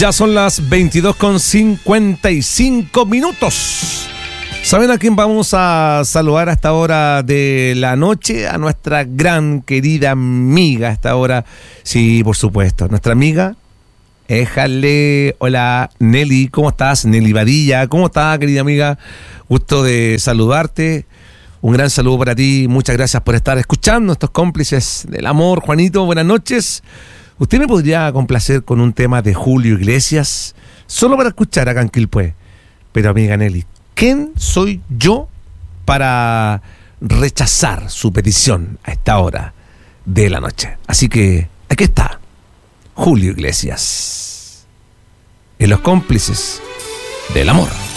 Ya son las 22:55. ¿Saben a quién vamos a saludar a esta hora de la noche? A nuestra gran querida amiga a esta hora. Sí, por supuesto, nuestra amiga. Éjale, hola Nelly, ¿cómo estás? Nelly Badilla, ¿cómo estás, querida amiga? Gusto de saludarte. Un gran saludo para ti, muchas gracias por estar escuchando estos cómplices del amor. Juanito, buenas noches. ¿Usted me podría complacer con un tema de Julio Iglesias? Solo para escuchar acá en Quilpué. Pero amiga Nelly, ¿quién soy yo para rechazar su petición a esta hora de la noche? Así que aquí está Julio Iglesias en Los Cómplices del Amor.